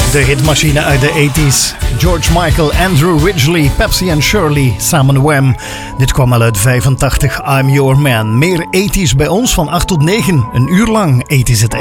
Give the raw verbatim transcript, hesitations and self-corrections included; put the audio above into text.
De hitmachine uit de tachtiger. George Michael, Andrew Ridgeley, Pepsi en Shirley, samen Wham. Dit kwam al uit vijfentachtig, I'm Your Man. Meer tachtiger bij ons van acht tot negen. Een uur lang tachtiger.